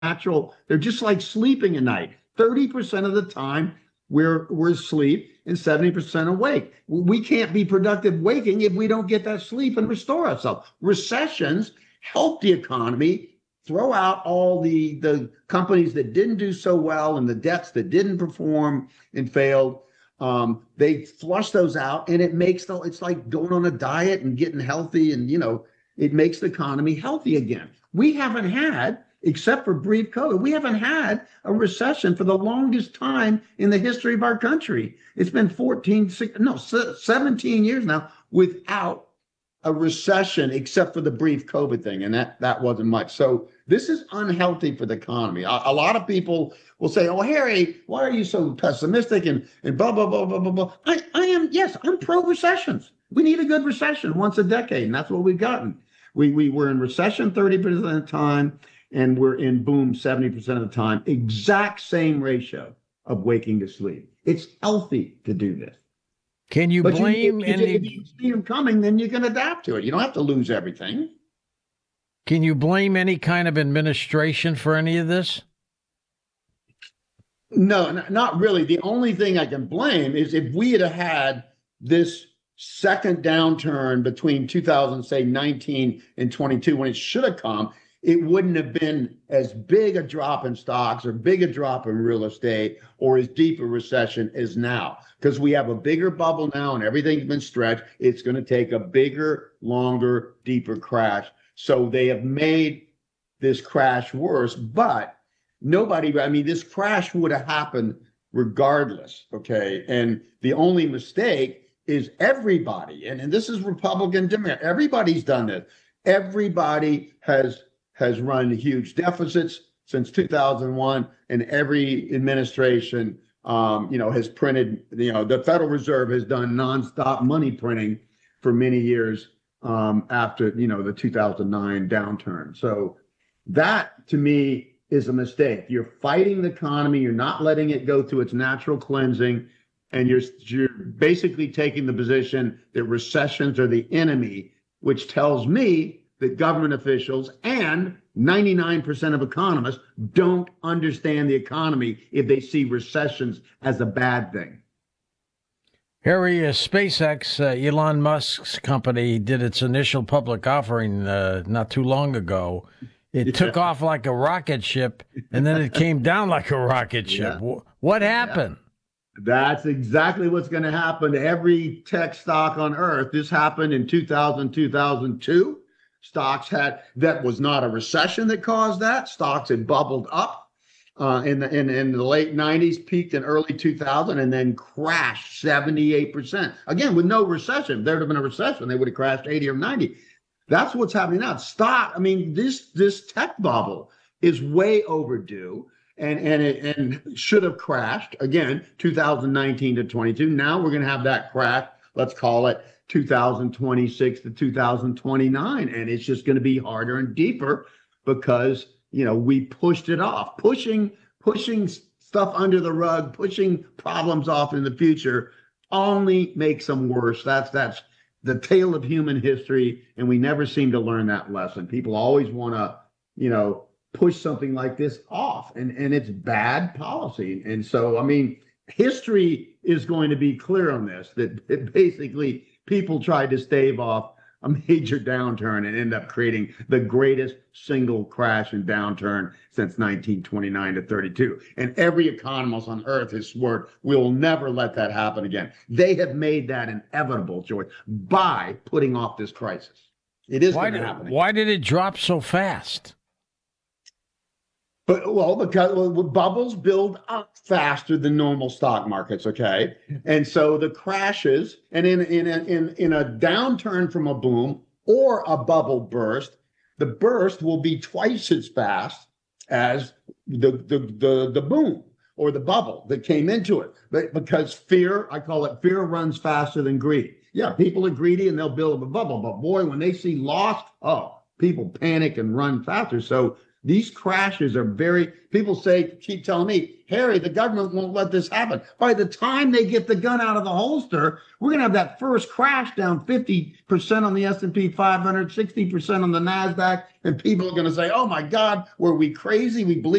natural. They're just like sleeping at night. 30% of the time we're asleep and 70% awake. We can't be productive waking if we don't get that sleep and restore ourselves. Recessions help the economy throw out all the companies that didn't do so well and the debts that didn't perform and failed. They flush those out, and it's like going on a diet and getting healthy, and it makes the economy healthy again. We haven't had, except for brief COVID, we haven't had a recession for the longest time in the history of our country. It's been 17 years now without a recession, except for the brief COVID thing, and that wasn't much. So this is unhealthy for the economy. A lot of people will say, "Oh, Harry, why are you so pessimistic?" and blah blah blah blah blah blah. I'm pro recessions. We need a good recession once a decade, and that's what we've gotten. We were in recession 30% of the time, and we're in boom 70% of the time. Exact same ratio of waking to sleep. It's healthy to do this. Can you blame any? If you see them coming, then you can adapt to it. You don't have to lose everything. Can you blame any kind of administration for any of this? No, not really. The only thing I can blame is if we had this second downturn between 2019 and 22, when it should have come, it wouldn't have been as big a drop in stocks or big a drop in real estate or as deep a recession as now. Because we have a bigger bubble now and everything's been stretched. It's going to take a bigger, longer, deeper crash. So they have made this crash worse, but this crash would have happened regardless, okay? And the only mistake is everybody, and this is Republican, Democrat, everybody's done this. Everybody has run huge deficits since 2001, and every administration, has printed, the Federal Reserve has done nonstop money printing for many years after, the 2009 downturn. So that, to me, is a mistake. You're fighting the economy. You're not letting it go through its natural cleansing. And you're basically taking the position that recessions are the enemy, which tells me that government officials and 99% of economists don't understand the economy if they see recessions as a bad thing. Harry, SpaceX, Elon Musk's company, did its initial public offering not too long ago. It took off like a rocket ship, and then it came down like a rocket ship. What happened? That's exactly what's going to happen to every tech stock on Earth. This happened in 2000, 2002. That was not a recession that caused that. Stocks had bubbled up in the late 90s, peaked in early 2000, and then crashed 78%. Again, with no recession. If there would have been a recession, they would have crashed 80 or 90. That's what's happening now. This tech bubble is way overdue, and it should have crashed again 2019 to 22. Now we're going to have that crash. Let's call it 2026 to 2029, and it's just going to be harder and deeper because we pushed it off, pushing stuff under the rug, pushing problems off in the future only makes them worse. That's the tale of human history, and we never seem to learn that lesson. People always want to, push something like this off, and it's bad policy. And so, history is going to be clear on this, that basically people tried to stave off a major downturn and end up creating the greatest single crash and downturn since 1929 to 32. And every economist on earth has sworn we'll never let that happen again. They have made that inevitable, George, by putting off this crisis. It is going to happen again. Why did it drop so fast? Because bubbles build up faster than normal stock markets, okay? And so the crashes, and in a downturn from a boom or a bubble burst, the burst will be twice as fast as the boom or the bubble that came into it. But because fear, I call it fear runs faster than greed. Yeah, people are greedy and they'll build up a bubble, but boy, when they see loss, people panic and run faster. So these crashes are people keep telling me, Harry, the government won't let this happen. By the time they get the gun out of the holster, we're going to have that first crash down 50% on the S&P 500, 60% on the NASDAQ. And people are going to say, oh my God, were we crazy? We believe